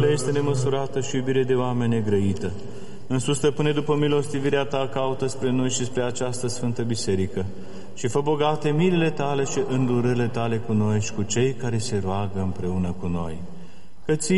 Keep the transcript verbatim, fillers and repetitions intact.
este nemăsurată și iubire de oameni negrăită. Însus, Stăpâne, după milostivirea Ta, caută spre noi și spre această Sfântă Biserică și fă bogate milele Tale și îndurările Tale cu noi și cu cei care se roagă împreună cu noi. Că Ție